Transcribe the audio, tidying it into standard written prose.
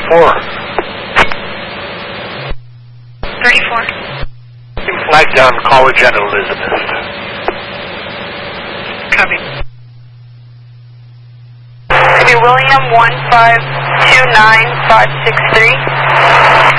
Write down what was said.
34. 34. Flag down College and Elizabeth. Copy. Copy, William 1529563.